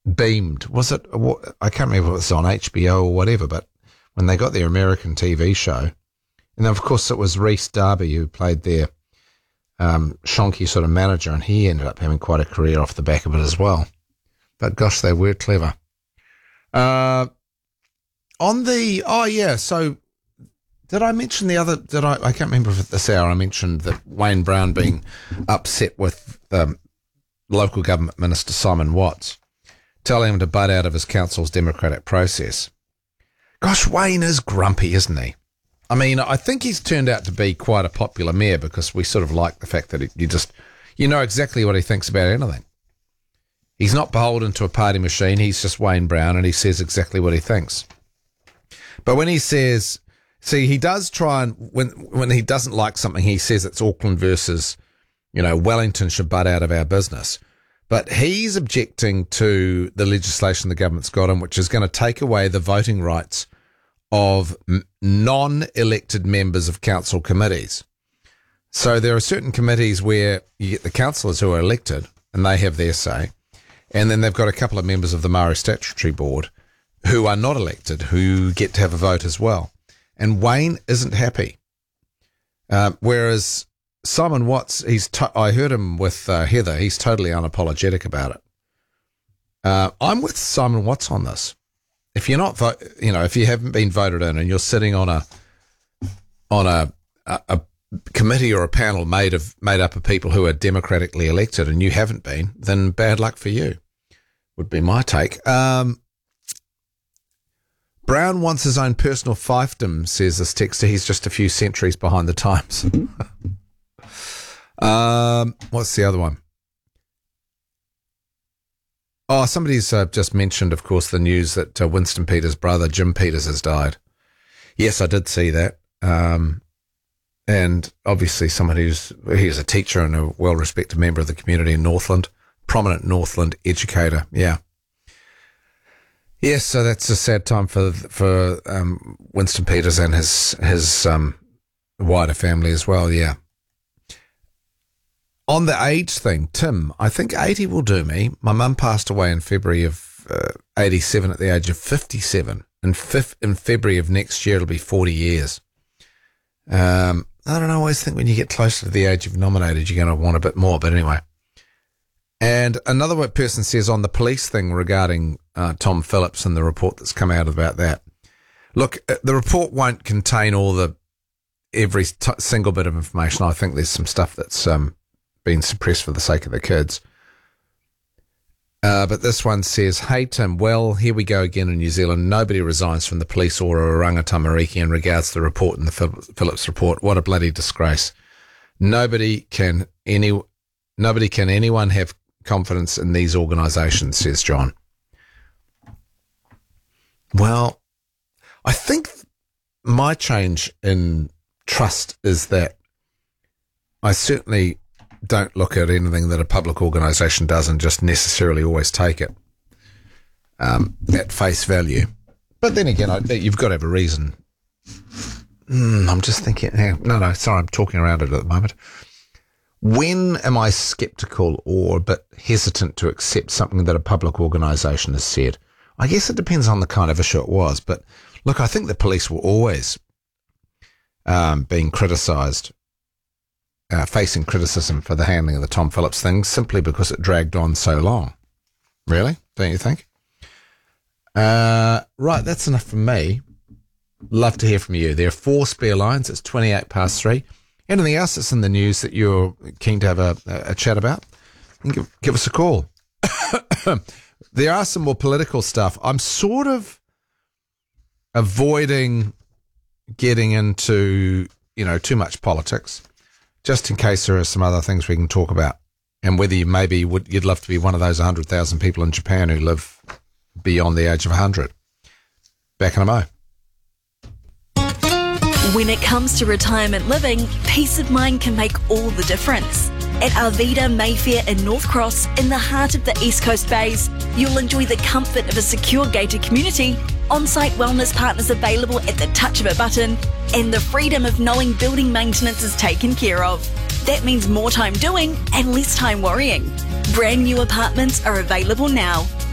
beamed. Was it? I can't remember if it was on HBO or whatever, but when they got their American TV show, and of course it was Rhys Darby who played their shonky sort of manager, and he ended up having quite a career off the back of it as well. But gosh, they were clever. So did I mention I can't remember if at this hour I mentioned that Wayne Brown being upset with local government minister Simon Watts, telling him to butt out of his council's democratic process. Gosh, Wayne is grumpy, isn't he? I mean, I think he's turned out to be quite a popular mayor because we sort of like the fact that you know exactly what he thinks about anything. He's not beholden to a party machine. He's just Wayne Brown, and he says exactly what he thinks. But when he says, he does try and, when he doesn't like something, he says it's Auckland versus, Wellington should butt out of our business. But he's objecting to the legislation the government's got in, which is going to take away the voting rights of non-elected members of council committees. So there are certain committees where you get the councillors who are elected and they have their say. And then they've got a couple of members of the Maori Statutory Board who are not elected, who get to have a vote as well. And Wayne isn't happy. Whereas Simon Watts, I heard him with Heather, he's totally unapologetic about it. I'm with Simon Watts on this. If you're not, if you haven't been voted in and you're sitting on a committee or a panel made up of people who are democratically elected and you haven't been, then bad luck for you, would be my take. Brown wants his own personal fiefdom, says this texter. He's just a few centuries behind the times. What's the other one? Oh, somebody's just mentioned, of course, the news that Winston Peters' brother, Jim Peters, has died. Yes, I did see that. And obviously he's a teacher and a well-respected member of the community in Northland, prominent Northland educator. Yeah. Yes, so that's a sad time for Winston Peters and his wider family as well, yeah. On the age thing, Tim, I think 80 will do me. My mum passed away in February of 87 at the age of 57. In February of next year, it'll be 40 years. I don't know, I always think when you get closer to the age you've nominated, you're going to want a bit more, but anyway. And another person says on the police thing regarding Tom Phillips and the report that's come out about that. Look, the report won't contain every single bit of information. I think there's some stuff that's been suppressed for the sake of the kids. But this one says, hey, Tim, well, here we go again in New Zealand. Nobody resigns from the police or Oranga Tamariki in regards to the report in the Phillips report. What a bloody disgrace. Nobody can anyone have confidence in these organisations, says John. Well, I think my change in trust is that I certainly don't look at anything that a public organisation does and just necessarily always take it at face value. But then again, you've got to have a reason. I'm just thinking, no, sorry, I'm talking around it at the moment. When am I sceptical or a bit hesitant to accept something that a public organisation has said? I guess it depends on the kind of issue it was. But look, I think the police were always being criticised, facing criticism for the handling of the Tom Phillips thing simply because it dragged on so long. Really? Don't you think? Right, that's enough from me. Love to hear from you. There are 4 spare lines. It's 3:28. Anything else that's in the news that you're keen to have a chat about? Give us a call. There are some more political stuff. I'm sort of avoiding getting into, too much politics, just in case there are some other things we can talk about, and whether you'd love to be one of those 100,000 people in Japan who live beyond the age of 100. Back in a mo. When it comes to retirement living, peace of mind can make all the difference. At Arvida Mayfair in North Cross, in the heart of the East Coast Bays, you'll enjoy the comfort of a secure gated community, on-site wellness partners available at the touch of a button, and the freedom of knowing building maintenance is taken care of. That means more time doing and less time worrying. Brand new apartments are available now.